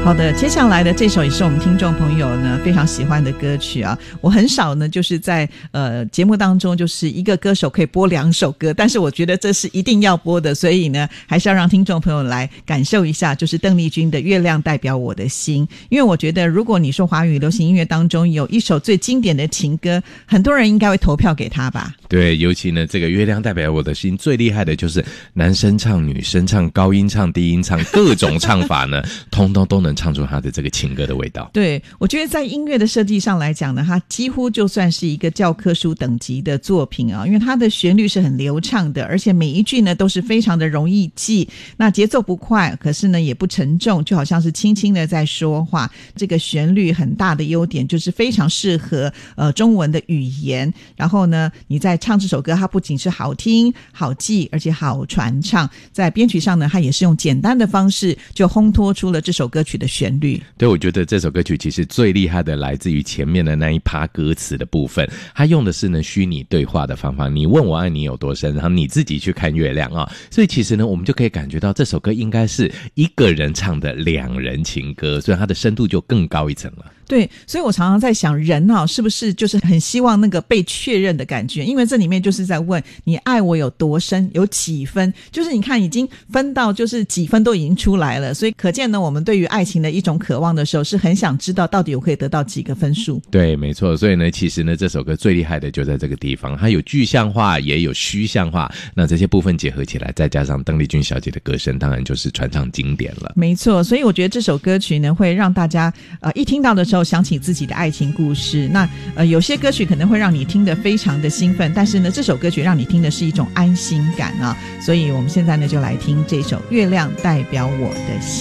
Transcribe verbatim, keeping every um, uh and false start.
好的，接下来的这首也是我们听众朋友呢非常喜欢的歌曲啊。我很少呢就是在呃节目当中就是一个歌手可以播两首歌，但是我觉得这是一定要播的，所以呢还是要让听众朋友来感受一下，就是邓丽君的《月亮代表我的心》。因为我觉得如果你说华语流行音乐当中有一首最经典的情歌，很多人应该会投票给他吧。 对，尤其呢这个《月亮代表我的心》最厉害的就是男生唱、女生唱、高音唱、低音唱，各种唱法呢通通都能唱出他的这个情歌的味道。 对，我觉得在音乐的设计上来讲呢，它几乎就算是一个教科书等级的作品啊，因为它的旋律是很流畅的，而且每一句呢都是非常的容易记，那节奏不快，可是呢也不沉重，就好像是轻轻的在说话。这个旋律很大的优点就是非常适合呃中文的语言，然后呢你在唱这首歌，它不仅是好听好记，而且好传唱，在编曲上呢它也是用简单的方式就烘托出了这首歌曲的旋律。 对，我觉得这首歌曲其实最厉害的来自于前面的那一趴歌词的部分，它用的是呢虚拟对话的方法，你问我爱你有多深，然后你自己去看月亮啊、哦，所以其实呢我们就可以感觉到这首歌应该是一个人唱的两人情歌，所以它的深度就更高一层了。 对，所以我常常在想，人啊是不是就是很希望那个被确认的感觉，因为这里面就是在问你爱我有多深，有几分，就是你看已经分到就是几分都已经出来了，所以可见呢我们对于爱情的一种渴望的时候，是很想知道到底我可以得到几个分数。 对，没错，所以呢其实呢这首歌最厉害的就在这个地方，它有具象化也有虚象化，那这些部分结合起来，再加上邓丽君小姐的歌声，当然就是传唱经典了。 没错，所以我觉得这首歌曲呢会让大家呃一听到的时候想起自己的爱情故事。那呃有些歌曲可能会让你听得非常的兴奋，但是呢这首歌曲让你听的是一种安心感啊。所以我们现在呢就来听这首《月亮代表我的心》。